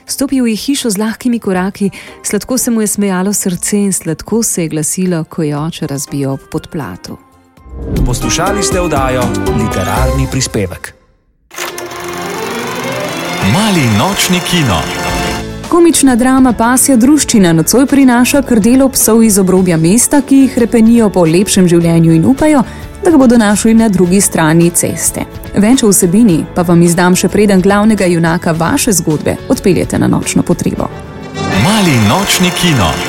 Stopil je hišo z lahkimi koraki, sladko se mu je smejalo srce in sladko se je glasilo, ko je oče razbijal ob podplatu. Poslušali ste oddajo Literarni prispevek. Mali nočni kino. Komična drama Pasja druščina nocoj prinaša krdelo psov iz obrobja mesta, ki jih repenijo po lepšem življenju in upajo, da ga bodo našli na drugi strani ceste. Več o vsebini pa vam izdam še preden glavnega junaka vaše zgodbe odpeljete na nočno potrebo. Mali nočni kino.